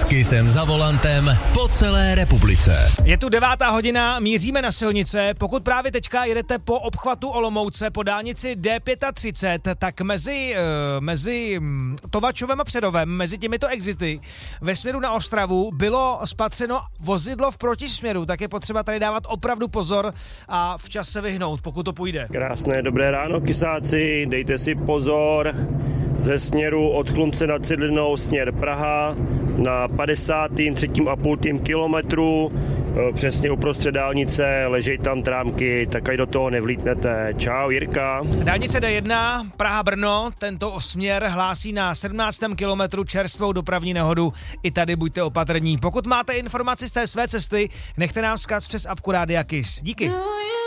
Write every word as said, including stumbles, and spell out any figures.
S Kissem za volantem po celé republice. Je tu devátá hodina, míříme na silnice. Pokud právě teďka jedete po obchvatu Olomouce po dálnici D třicet pět, tak mezi, uh, mezi Tovačovem a Přerovem, mezi těmito exity ve směru na Ostravu bylo spatřeno vozidlo v protisměru, tak je potřeba tady dávat opravdu pozor a včas se vyhnout, pokud to půjde. Krásné dobré ráno, kysáci, dejte si pozor. Ze směru od Chlumce nad Cidlinou směr Praha na padesátém třetím a půl kilometru, přesně uprostřed dálnice, ležejí tam trámky, tak ať do toho nevlítnete. Čau, Jirka. Dálnice D jedna, Praha-Brno, tento směr hlásí na sedmnáctém kilometru čerstvou dopravní nehodu. I tady buďte opatrní. Pokud máte informaci z té své cesty, nechte nám vzkaz přes apku Rádia Kiss. Díky.